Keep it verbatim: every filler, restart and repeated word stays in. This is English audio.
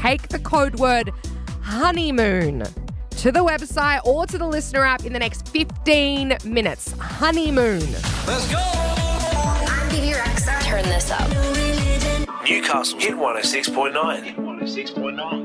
take the code word honeymoon to the website or to the listener app in the next fifteen minutes. Honeymoon. Let's go! I'm Bibi Rexa. Turn this up. Newcastle hit one oh six point nine. one oh six point nine.